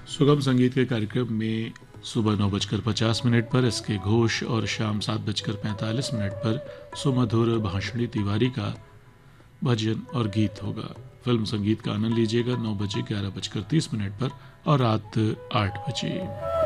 सुगम संगीत के कार्यक्रम में सुबह 9:50 पर एस के घोष और शाम 7:45 पर सुमधुर भाषणी तिवारी का भजन और गीत होगा। फिल्म संगीत का आनंद लीजिएगा 9 बजे 11:30 पर और रात 8 बजे।